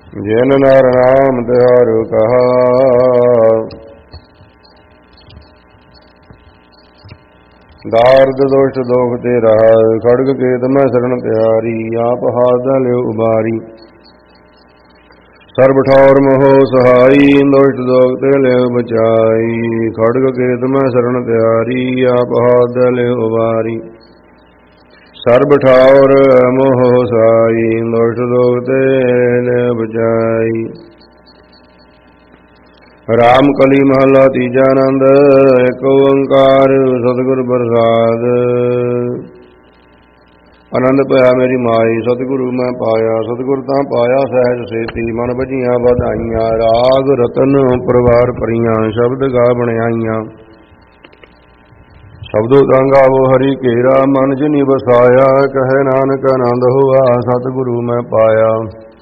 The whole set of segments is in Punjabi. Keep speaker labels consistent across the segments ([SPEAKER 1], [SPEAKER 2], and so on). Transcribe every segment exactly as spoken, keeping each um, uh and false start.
[SPEAKER 1] ਜਿਨ ਨਰ ਨਾਮ ਤਿਹਾਰੂ ਕਹਾ, ਦਾਰਦ ਦੋਸ਼ ਦੋਖ ਤੇ ਰਹਾ। ਖੜਗ ਕੇਤ ਮੈਂ ਸਰਣ ਤਿਆਰੀ, ਆਪ ਹਾਥ ਲਿਓ ਉਬਾਰੀ। ਸਰਬ ਠੌਰ ਮੋਹ ਸਹਾਈ, ਦੋਸ਼ ਦੋਖ ਤੇ ਲਿਓ ਬਚਾਈ। ਖੜਗ ਕੇਤ ਮੈਂ ਸਰਣ ਤਿਆਰੀ, ਆਪ ਹਾਥ ਲਿਓ ਉਬਾਰੀ। ਸਰਬ ਠੌਰ ਮੋਹ ਸਹਾਈ, ਦੋਸ਼ ਦੋਖ ਤੇ ਲਿਓ ਬਚਾਈ। ਰਾਮ ਕਲੀ ਮਹਲਾ ਤੀਜਾ ਆਨੰਦ, ਏਕ ਓੰਕਾਰ ਸਤਿਗੁਰ ਪ੍ਰਸਾਦ। ਆਨੰਦ ਭਇਆ ਮੇਰੀ ਮਾਈ, ਸਤਿਗੁਰੂ ਮੈਂ ਪਾਇਆ। ਸਤਿਗੁਰ ਤਾਂ ਪਾਇਆ ਸਹਿਜ ਸੇਤੀ, ਮਨ ਭਜੀਆਂ ਵਧਾਈਆਂ। ਰਾਗ ਰਤਨ ਪਰਵਾਰ ਭਰੀਆਂ, ਸ਼ਬਦ ਗਾ ਬਣਾਈਆਂ। ਸ਼ਬਦੋ ਤਾਂ ਗਾਵੋ ਹਰੀ ਘੇਰਾ, ਮਨ ਜਿਨੀ ਵਸਾਇਆ। ਕਹੇ ਨਾਨਕ ਆਨੰਦ ਹੋਆ, ਸਤਿਗੁਰੂ ਮੈਂ ਪਾਇਆ।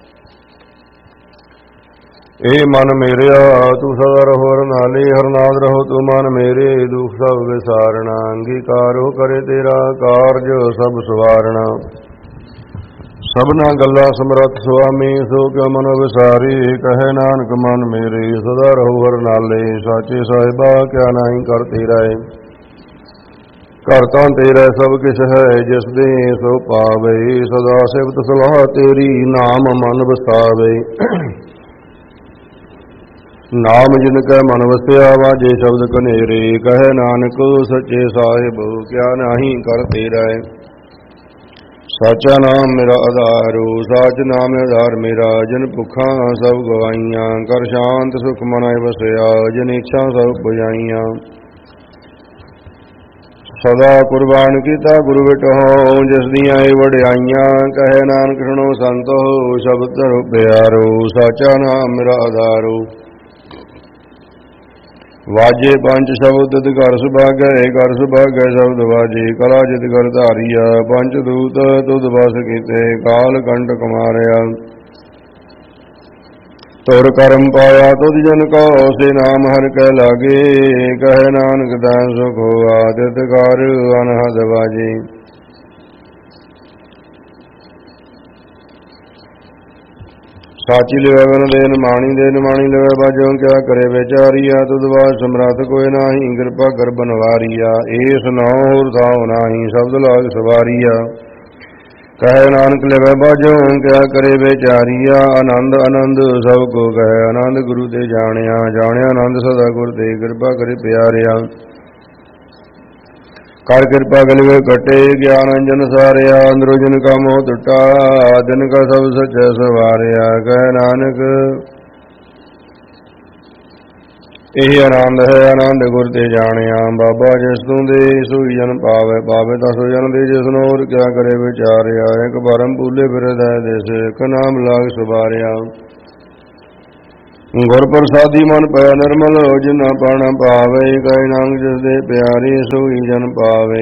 [SPEAKER 1] ਏ ਮਨ ਮੇਰਿਆ ਤੂੰ ਸਦਾ ਰਹੋ ਰਨਾਲੇ, ਹਰਨਾਦ ਰਹੋ ਤੂੰ ਮਨ ਮੇਰੇ। ਦੁਖ ਸਭ ਵਿਸਾਰਣਾ, ਅੰਗੀਕਾਰ ਹੋ ਕਰੇ ਤੇਰਾ ਕਾਰਜ ਸਭ ਸਵਾਰਣਾ। ਸਭਨਾ ਗੱਲਾਂ ਸਮਰੱਥ ਸੁਆਮੀ, ਸੋ ਕਿਉ ਮਨ ਵਿਸਾਰੀ। ਕਹੇ ਨਾਨਕ ਮਨ ਮੇਰੇ, ਸਦਾ ਰਹੋ ਹਰਨਾਲੇ। ਸਾਚੇ ਸਾਹਿਬਾ ਕਿਆ ਨਾਹੀ ਕਰ ਤੇਰਾ ਏ, ਘਰ ਤਾਂ ਤੇਰਾ ਸਭ ਕਿਛ ਹੈ। ਜਿਸ ਦੇ ਸੋ ਪਾਵੇ, ਸਦਾ ਸਿਫਤ ਸਲਾਹ ਤੇਰੀ। ਨਾਮ ਮਨ ਵਸਾਵੇ, ਨਾਮ ਜਿਨ ਕੈ ਮਨ ਵਸਿਆ। ਵਾਜੇ ਸ਼ਬਦ ਕਨੇਰੇ, ਕਹੇ ਨਾਨਕ ਸੱਚੇ ਸਾਹਿਬ ਕਿਆ ਨਾਹੀ ਕਰ ਤੇਰਾ ਏ। ਸਾਚਾ ਨਾਮ ਮੇਰਾ ਆਧਾਰੋ, ਸਾਚ ਨਾਮ ਆਧਾਰ ਮੇਰਾ। ਜਿਨ ਭੁੱਖਾਂ ਸਭ ਗਵਾਈਆਂ, ਕਰ ਸ਼ਾਂਤ ਸੁਖ ਮਨ ਵਸਿਆ। ਜਿਨ ਇੱਛਾ ਸਭ ਪੁਜਾਈਆਂ, ਸਦਾ ਕੁਰਬਾਨ ਕੀਤਾ ਗੁਰੂ ਵਿਟਹੁ। ਜਿਸ ਦੀਆਂ ਇਹ ਵਡਿਆਈਆਂ, ਕਹੇ ਨਾਨਕ ਸੁਣੋ ਸੰਤੋ। ਸ਼ਬਦ ਧਰੋ ਪਿਆਰੋ, ਸਾਚਾ ਨਾਮ ਮੇਰਾ ਆਧਾਰੋ। ਵਾਜੇ ਪੰਜ ਸ਼ਬਦ ਤਿਤ ਘਰ ਸੁਭਾਗੈ, ਘਰ ਸੁਭਾਗੈ ਸ਼ਬਦ ਵਾਜੇ। ਕਲਾ ਜਿਤ ਘਰ ਧਾਰੀਆ, ਪੰਜ ਦੂਤ ਤੁਧ ਵਸ ਕੀਤੇ। ਕਾਲ ਕੰਟਕ ਮਾਰਿਆ, ਤੁਰ ਕਰਮ ਪਾਇਆ। ਤੁਧ ਜਨ ਕੋ ਸੇ ਨਾਮ ਹਰਿ ਕੈ ਲਾਗੇ। ਕਹੇ ਨਾਨਕ ਤੈ ਸੁਖ ਹੋਆ, ਤਿਤ ਘਰ ਅਨਹਦ ਵਾਜੇ। ਸਾਚੀ ਲਿਵੈ ਬਨ ਦੇ ਨਿਮਾਣੀ, ਦੇ ਨਿਮਾਣੀ ਲਿਵੈ ਬਾਝੋਂ। ਕਿਆ ਕਰੇ ਵਿਚਾਰੀਆ, ਤੁਧ ਬਾਝ ਸਮਰੱਥ ਕੋਇ ਨਾਹੀ। ਕਿਰਪਾ ਕਰ ਬਨਵਾਰੀਆ, ਏਸ ਨਾਉ ਹੋਰ ਥਾਉ ਨਾਹੀ। ਸ਼ਬਦ ਲਾਗ ਸਵਾਰੀਆ, ਕਹੇ ਨਾਨਕ ਲਿਵੈ ਬਾਝੋਂ। ਕਿਆ ਕਰੇ ਵਿਚਾਰੀਆ, ਆਨੰਦ ਆਨੰਦ ਸਭ ਕੋ ਕਹੈ। ਆਨੰਦ ਗੁਰੂ ਤੇ ਜਾਣਿਆ, ਜਾਣਿਆ ਆਨੰਦ ਸਦਾ ਗੁਰ ਤੇ। ਕਿਰਪਾ ਕਰੇ ਪਿਆਰਿਆ, ਕਰ ਕਿਰਪਾ ਗਲਿਵੇ ਕਟੇ। ਗਿਆਨ ਅੰਜਨ ਸਾਰਿਆ, ਅੰਦਰੋ ਜਿਨ ਕਾ ਮੋਹ ਟੁੱਟਾ। ਦਿਨ ਕਾ ਸਭ ਸੱਚੈ ਸਵਾਰਿਆ, ਕਹੇ ਨਾਨਕ ਇਹ ਆਨੰਦ ਹੈ। ਆਨੰਦ ਗੁਰ ਤੇ ਜਾਣਿਆ, ਬਾਬਾ ਜਿਸ ਤੂੰ ਦੇ ਸੋਈ ਜਨ ਪਾਵੇ। ਪਾਵੇ ਤਾਂ ਸੋ ਜਨ ਦੇ, ਜਿਸ ਨੂੰ ਹੋਰ ਕਿਆ ਕਰੇ ਵਿਚਾਰਿਆ। ਇੱਕ ਭਰਮ ਭੂਲੇ ਫਿਰਦੈ ਦੇਸ, ਇੱਕ ਨਾਮ ਲਾਗ ਸੁਬਾਰਿਆ। ਗੁਰ ਪ੍ਰਸਾਦੀ ਮਨ ਪਿਆ ਨਿਰਮਲ, ਜਿਨਾ ਪਾਣਾ ਪਾਵੇ। ਕਹੇ ਨਾਨਕ ਜਿਸ ਦੇ ਪਿਆਰੇ, ਸੋਈ ਜਨ ਪਾਵੇ।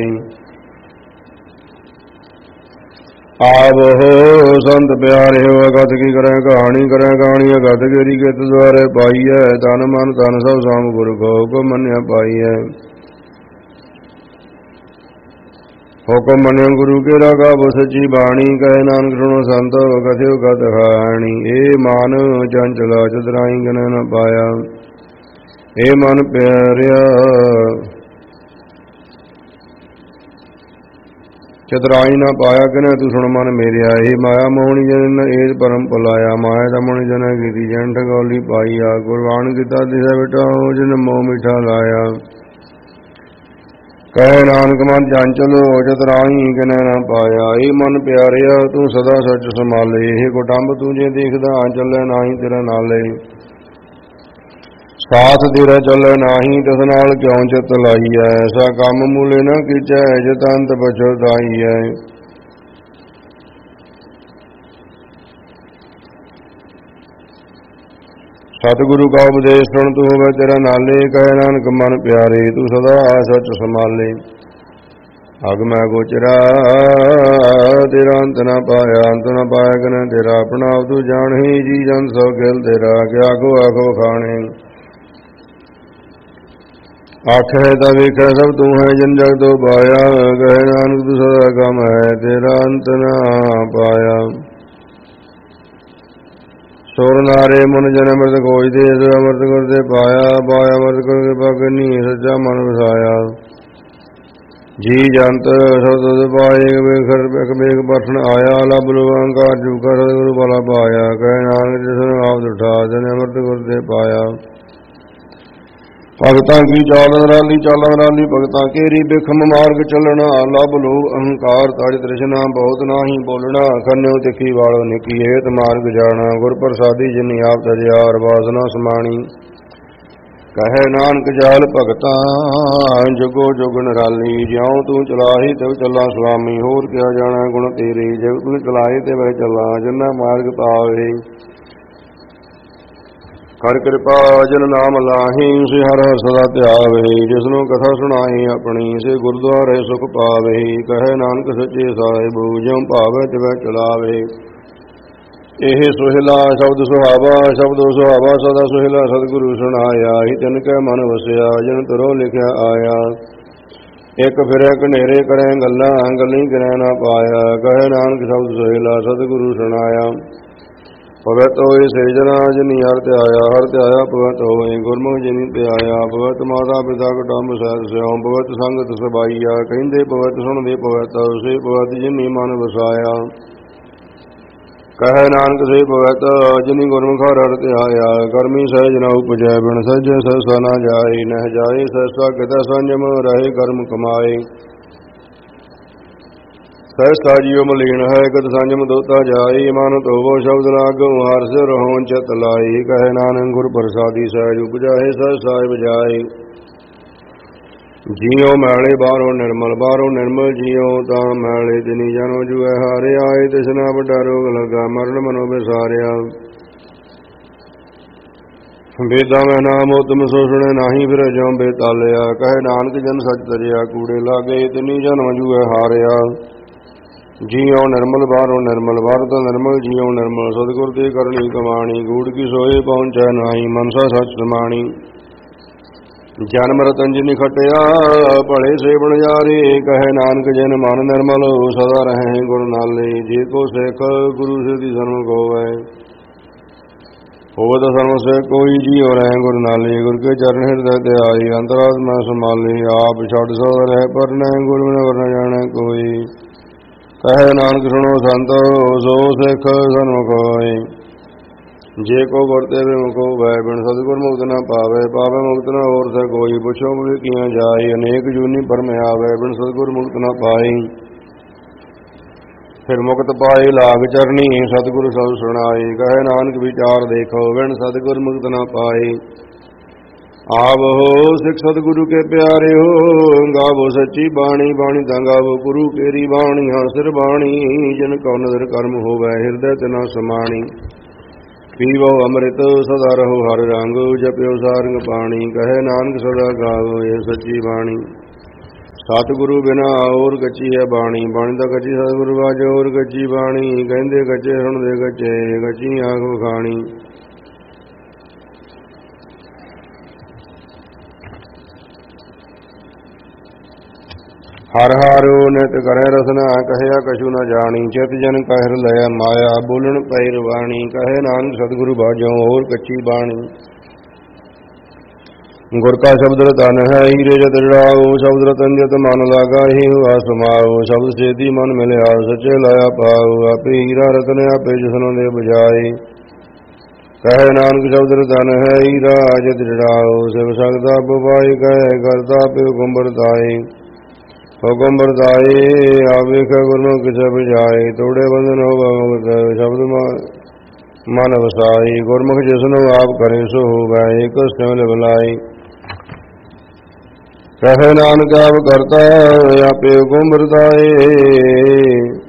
[SPEAKER 1] ਆਪ ਹੋ ਸੰਤ ਪਿਆਰੇ, ਹੋ ਅਗਤ ਕੀ ਕਰੈ ਕਹਾਣੀ। ਕਰੈ ਕਹਾਣੀ ਅਗਤ ਕੇਰੀ, ਕਿਤ ਦੁਆਰੇ ਪਾਈਐ। ਤਨ ਮਨ ਧਨ ਸਭ ਸਾਮ ਗੁਰ ਕੋ, ਹੁਕਮ ਮੰਨਿਆ ਪਾਈਐ। ਹੁਕਮ ਮੰਨਿਆ ਗੁਰੂ ਕੇ ਗਾਵੋ ਸੱਚੀ ਬਾਣੀ। ਕਹੇ ਨਾਨਕ ਸੁਣੋ ਸੰਤੋ, ਕਥਿਓ ਕਥ ਕਹਾਣੀ। ਏ ਮਨ ਚੰਚਲਾ, ਚਤੁਰਾਈ ਗਨ ਨ ਪਾਇਆ। ਏ ਮਨ ਪਿਆਰਿਆ, ਚਤੁਰਾਈ ਨਾ ਪਾਇਆ। ਕਿਨੈ ਤੂੰ ਸੁਣ ਮਨ ਮੇਰਿਆ। ਏ ਮਾਇਆ ਮੋਹਣੀ ਜਨ ਏਜ ਪਰਮ ਭੁਲਾਇਆ। ਮਾਇਆ ਦਾ ਮੋਹਣੀ ਜਨ ਕੀਤੀ, ਜਨ ਠਗੌਲੀ ਪਾਈਆ। ਕੁਰਬਾਨ ਕੀਤਾ ਦਿਸੈ ਬਿਟਾਓ, ਜਿਨ ਮੋਹ ਮਿਠਾ ਲਾਇਆ। ਕਹੇ ਨਾਨਕ ਮਨ ਚੰਚਲ, ਚਤੁਰਾਈ ਕਿਨੈ ਨਾ ਪਾਇਆ। ਏ ਮਨ ਪਿਆਰਿਆ, ਤੂੰ ਸਦਾ ਸੱਚ ਸੰਭਾਲੇ। ਇਹ ਕੁਟੰਬ ਤੂੰ ਜੇ ਦੇਖਦਾ, ਚੱਲੈ ਨਾਹੀ ਤੇਰਾ ਨਾਲੇ। ਸਾਥ ਤੇਰਾ ਚੱਲੈ ਨਾਹੀ, ਤਿਸ ਨਾਲ ਕਿਉ ਚਿਤ ਲਾਈਐ। ਐਸਾ ਕੰਮ ਮੂਲੇ ਨਾ ਕੀਚੈ, ਜਿਤ ਅੰਤ ਪਛੁਤਾਈਐ। ਸਤਿਗੁਰੂ ਕਾ ਉਪਦੇਸ਼ ਸੁਣ, ਤੂੰ ਹੋਵੇ ਤੇਰਾ ਨਾਲੇ। ਕਹੇ ਨਾਨਕ ਮਨ ਪਿਆਰੇ, ਤੂੰ ਸਦਾ ਸੱਚ ਸੰਭਾਲੇ। ਅਗ ਮੈਂ ਗੋਚਰਾ ਤੇਰਾ ਅੰਤ ਨਾ ਪਾਇਆ। ਅੰਤ ਨਾ ਪਾਇਆ ਕਿਨੈ ਤੇਰਾ, ਆਪਣਾ ਆਪ ਤੂੰ ਜਾਣੀ। ਜੀ ਜਨ ਸੋ ਖੇਲ ਤੇਰਾ, ਕਿਆ ਆਖੋ ਆਖੋ ਖਾਣੇ। ਆਖੇ ਤਾਂ ਵੇਖੈ ਸਭ ਤੂੰ ਹੈ, ਜਿਨ ਜਗ ਤੋਂ ਪਾਇਆ। ਕਹੇ ਨਾਨਕ ਤੂੰ ਸਦਾ ਕੰਮ ਹੈ, ਤੇਰਾ ਅੰਤ ਨਾ ਪਾਇਆ। ਸੁਰ ਨਾਰੇ ਮਨ ਜਨ ਅੰਮ੍ਰਿਤ ਖੋਜਦੇ, ਸੋ ਅੰਮ੍ਰਿਤ ਗੁਰ ਤੇ ਪਾਇਆ। ਪਾਇਆ ਅੰਮ੍ਰਿਤ ਗੁਰ ਕਿਰਪਾ ਕਰਨੀ, ਸੱਚਾ ਮਨ ਵਸਾਇਆ। ਜੀ ਜੰਤ ਸਭ ਤੁਧ ਪਾਏ, ਵੇਖ ਵੇਖ ਬਰਸਨ ਆਇਆ। ਲੱਭ ਲੋ ਅਹੰਕਾਰ ਜੂਕਾ, ਸਤਿਗੁਰੂ ਭਲਾ ਪਾਇਆ। ਕਹਿ ਨਾਨਕ ਜਿਸਨੂੰ ਆਪ ਦੁਠਾ, ਤਿਨ ਅੰਮ੍ਰਿਤ ਗੁਰ ਤੇ ਪਾਇਆ। ਭਗਤਾਂ ਕੀ ਚਾਲ ਨਰਾਲੀ, ਚਾਲਾਂ ਨਰਾਲੀ ਭਗਤਾਂ ਕੇਰੀ। ਬਿਖਮ ਮਾਰਗ ਚੱਲਣਾ, ਲੱਭ ਲੋ ਅਹੰਕਾਰ ਤਾੜੀ ਤ੍ਰਿਸ਼ਨਾ। ਬਹੁਤ ਨਾਹੀ ਬੋਲਣਾ, ਖੰਨਿਓ ਤਿੱਖੀ ਵਾਲੋ ਨਿੱਕੀ। ਏਤ ਮਾਰਗ ਜਾਣਾ, ਗੁਰ ਪ੍ਰਸਾਦੀ ਜਿਨੀ ਆਪ ਤਜਿਆ। ਵਾਸਨਾ ਸਮਾਣੀ, ਕਹੈ ਨਾਨਕ ਜਾਲ ਭਗਤਾਂ ਜੁਗੋ ਜੁਗ ਨਰਾਲੀ। ਜਿਉ ਤੂੰ ਚਲਾਹੀ ਤਿਵ ਚੱਲਾ ਸੁਆਮੀ। ਹੋਰ ਕਿਆ ਜਾਣਾ ਗੁਣ ਤੇਰੇ, ਜਗ ਤੂੰ ਚਲਾਹੀ ਤੇ ਵੈ ਚੱਲਾ। ਜਿਨਾ ਮਾਰਗ ਪਾਵੇ ਕਰ ਕਿਰਪਾ, ਜਨ ਨਾਮ ਲਾਹੀ। ਸੇ ਹਰ ਹਰ ਸਦਾ ਧਿਆਵੇ, ਜਿਸਨੂੰ ਕਥਾ ਸੁਣਾਈ ਆਪਣੀ। ਸੇ ਗੁਰਦੁਆਰੇ ਸੁਖ ਪਾਵੇ। ਕਹੈ ਨਾਨਕ ਸੱਚੇ ਸਾਹਿਬ, ਜਿਉ ਭਾਵੈ ਤਿਵੈ ਚਲਾਵੇ। ਇਹ ਸੁਹਿਲਾ ਸ਼ਬਦ ਸੁਹਾਵਾ, ਸ਼ਬਦ ਸੁਹਾਵਾ ਸਦਾ ਸੁਹਿਲਾ। ਸਤਿਗੁਰੂ ਸੁਣਾਇਆ, ਹੀ ਤਿਨ ਕੈ ਮਨ ਵਸਿਆ। ਜਿਨ ਤਰੋ ਲਿਖਿਆ ਆਇਆ। ਇੱਕ ਫਿਰੈ ਕਨੇਰੇ ਕਰੈ ਗੱਲਾਂ, ਗੱਲੀ ਗਿਣੈ ਨਾ ਪਾਇਆ। ਕਹੈ ਨਾਨਕ ਸ਼ਬਦ ਸੁਹਿਲਾ, ਸਤਿਗੁਰੂ ਸੁਣਾਇਆ। ਭਗਤ ਹੋਏ ਸੇ ਜਨਾ, ਜਿਨੀ ਹਰਿ ਧਿਆਇਆ। ਹਰਿ ਧਿਆਇਆ ਭਗਤ ਹੋਏ, ਗੁਰਮੁਖ ਜਿਨੀ ਧਿਆਇਆ। ਭਗਤ ਮਾਤਾ ਪਿਤਾ ਕੁਟੁੰਬ ਸਹਿਤ ਸਿਉ, ਭਗਤ ਸੰਗਤ ਸਬਾਈਆ। ਕਹਿੰਦੇ ਭਗਤ ਸੁਣਦੇ ਭਗਤ, ਸੇ ਭਗਤ ਜਿਨੀ ਮਨ ਵਸਾਇਆ। ਕਹੈ ਨਾਨਕ ਸੇ ਭਗਤ, ਜਿਨੀ ਗੁਰਮੁਖ ਹਰਿ ਧਿਆਇਆ। ਕਰਮੀ ਸਹਿਜ ਨ ਉਪਜੈ, ਬਿਨ ਸਹਿਜੇ ਸਹਿਸਾ ਨਾ ਜਾਏ। ਨਹਿ ਜਾਏ ਸਹਿਸਾ ਕਿਤੈ ਸੰਜਮ, ਰਹੇ ਕਰਮ ਕਮਾਏ। ਸਹਿਸਾ ਜੀਉ ਮਲੀਨ ਹੈ, ਕਤ ਸੰਜਮ ਦੋਤਾ ਜਾਈ। ਮਨ ਧੋਵੋ ਸ਼ਬਦ ਲਾਗੋ, ਹਰਿ ਸਿਰ ਹੋਂ ਚਿਤ ਲਾਈ। ਕਹੈ ਨਾਨਕ ਗੁਰ ਪ੍ਰਸਾਦੀ, ਸਹਿਜ ਉਪਜਾਏ ਸਹਿਸਾ ਬਜਾਏ। ਜੀਉ ਮੈਲੇ ਬਾਹਰੋਂ ਨਿਰਮਲ, ਬਾਹਰੋਂ ਨਿਰਮਲ ਜੀਉ ਤਾਂ ਮੈਲੇ। ਤਿਨੀ ਜਨੋ ਜੁਐ ਹਾਰੇ, ਆਏ ਤਿਸਨਾ ਵੱਡਾ ਰੋਗ ਲਗਾ। ਮਰਨ ਮਨੋ ਵਿਸਾਰਿਆ, ਵੇਦਾਂ ਮੈਂ ਨਾਮ ਉਤਮ ਸੋ ਸੁਣੇ ਨਾਹੀ। ਫਿਰ ਜਿਉ ਬੇਤਾਲਿਆ, ਕਹੈ ਨਾਨਕ ਜਨ ਸੱਚ ਤਰਿਆ। ਕੂੜੇ ਲਾਗੇ ਤਿਨੀ ਜਨੋ ਜੁਐ ਹਾਰਿਆ। ਜੀਉ ਨਿਰਮਲ ਬਾਹਰੋਂ ਨਿਰਮਲ, ਬਾਹਰੋਂ ਤਾਂ ਨਿਰਮਲ ਜੀਉ ਨਿਰਮਲ। ਸਤਿਗੁਰ ਦੀ ਕਰਨੀ ਕਮਾਣੀ, ਗੂੜ ਕੀ ਸੋਏ ਪਹੁੰਚੈ ਨਾਹੀ। ਮਨਸਾ ਸੱਚ ਸਮਾਣੀ, ਜਨਮ ਰਤਨ ਜਿਨਿ ਖਟਿਆ। ਭਲੇ ਸੇ ਬਣਜਾਰੇ, ਕਹੈ ਨਾਨਕ ਜਿਨ ਮਨ ਨਿਰਮਲ। ਸਦਾ ਰਹੇ ਗੁਰ ਨਾਲੇ, ਜੇ ਕੋ ਸਿੱਖ ਗੁਰੂ ਸਿੱਧੀ ਸਨਮੁਖ ਹੋਵੈ। ਹੋਵਤ ਸਰਮ ਸੇ ਕੋਈ, ਜੀਉ ਰਹਿ ਗੁਰ ਨਾਲੇ। ਗੁਰ ਕੇ ਚਰਨ ਹਿਰਦੈ ਧਿਆਈ, ਅੰਤਰਾਤਮਾ ਸੰਭਾਲੇ। ਆਪ ਛੱਡ ਸਦਾ ਰਹਿ ਪਰਨੈ, ਗੁਰ ਬਿਨ ਵਰ ਨ ਜਾਣੈ ਕੋਈ। ਕਹੈ ਨਾਨਕ ਸੁਣੋ ਸੰਤ, ਸੋ ਸਿੱਖ ਸਨਮੁਖ ਹੋਏ। ਜੇ ਕੋ ਗੁਰ ਤੇ ਵਿਮੁਖ ਹੋਵੈ, ਬਿਨ ਸਤਿਗੁਰ ਮੁਕਤ ਨ ਪਾਵੈ। ਪਾਵੈ ਮੁਕਤ ਨ ਹੋਰ ਸ ਕੋਈ, ਪੁੱਛੋ ਕੀਆਂ ਜਾਏ। ਅਨੇਕ ਜੂਨੀ ਭਰਮ ਆਵੈ, ਬਿਨ ਸਤਿਗੁਰ ਮੁਕਤ ਨ ਪਾਈ। ਫਿਰ ਮੁਕਤ ਪਾਏ ਲਾਗ ਚਰਨੀ, ਸਤਿਗੁਰ ਸਭ ਸੁਣਾਏ। ਕਹੈ ਨਾਨਕ ਵਿਚਾਰ ਦੇਖੋ, ਬਿਨ ਸਤਿਗੁਰ ਮੁਕਤ ਨ ਪਾਏ। ਆਵੋ ਸਿੱਖ ਸਤਿਗੁਰੂ ਕੇ ਪਿਆਰੇ ਹੋ, ਗਾਵੋ ਸੱਚੀ ਬਾਣੀ। ਬਾਣੀ ਤਾਂ ਗਾਵੋ ਗੁਰੂ ਕੇਰੀ ਬਾਣੀ। ਹਾਸਿਰ ਬਾਣੀ, ਜਿਨ ਕਉ ਨਦਰ ਕਰਮ ਹੋਵੈ, ਹਿਰਦੈ ਤਿਨਾ ਸਮਾਣੀ। ਪੀਵੋ ਅੰਮ੍ਰਿਤ ਸਦਾ ਰਹੋ ਹਰਿ ਰੰਗ, ਜਪਿਓ ਸਾਰੰਗ ਪਾਣੀ। ਕਹੈ ਨਾਨਕ ਸਦਾ ਗਾਵੋ ਇਹ ਸੱਚੀ ਬਾਣੀ। ਸਤਿਗੁਰੂ ਬਿਨਾ ਹੋਰ ਕੱਚੀ ਹੈ ਬਾਣੀ। ਬਾਣੀ ਤਾਂ ਕੱਚੀ, ਸਤਿਗੁਰੂ ਵਾਜੋ ਹੋਰ ਕੱਚੀ ਬਾਣੀ। ਕਹਿੰਦੇ ਕੱਚੇ ਸੁਣਦੇ ਕੱਚੇ, ਕੱਚੀ ਆਖ ਵਖਾਣੀ। ਹਰ ਹਾਰੋ ਨਿਤ ਕਰੈ ਰਸਨਾ, ਕਹਿਆ ਕਛੂ ਨ ਜਾਣੀ। ਚਿਤ ਜਨ ਕਹਿਰ ਲੈ ਮਾਇਆ, ਬੋਲਣ ਪੈ ਰਵਾਣੀ। ਕਹੈ ਨਾਨਕ ਸਤਿਗੁਰੂ ਬਾਝੋਂ ਹੋਰ ਕੱਚੀ ਬਾਣੀ। ਗੁਰ ਕਾ ਸ਼ਬਦ ਰਤਨ ਹੈ, ਹੀਰੇ ਜਤ ਜੜਾਓ। ਸ਼ਬਦ ਰਤਨ ਜਤ ਮਨ ਲਾਗਾ, ਹੀ ਹੁਆ ਸਮਾਓ। ਸ਼ਬਦ ਛੇਤੀ ਮਨ ਮਿਲਿਆ, ਸੱਚੇ ਲਾਇਆ ਪਾਓ। ਆਪੇ ਹੀਰਾ ਰਤਨ, ਆਪੇ ਜਿਸਨੋਂ ਦੇ ਬੁਝਾਏ। ਕਹੈ ਨਾਨਕ ਸ਼ਬਦ ਰਤਨ ਹੈ, ਹੀਰਾ ਜਤ ਜੜਾਓ। ਸਿਵ ਸਕਦਾ ਬੁਭਾਈ, ਕਹੈ ਕਰਤਾ ਪਿ ਹੁਕਮ ਵਰਤਾਏ। ਹੁਕਮ ਵਰਤਾਏ, ਆਵੇਖ ਗੁਰਮੁਖ ਕਿਸੈ ਬੁਝਾਏ। ਤੋੜੇ ਬੰਧਨ ਹੋਵਾ ਮੁਕਤ, ਸ਼ਬਦ ਮਨ ਵਸਾਈ। ਗੁਰਮੁਖ ਜਿਸਨੂੰ ਆਪ ਕਰੇ ਸੋ ਹੋਵੈ, ਏਕ ਸਿਮਲ ਬੁਲਾਈ। ਕਹੈ ਨਾਨਕ ਆਪ ਕਰਤਾ, ਆਪੇ ਹੁਕਮ ਵਰਤਾਏ।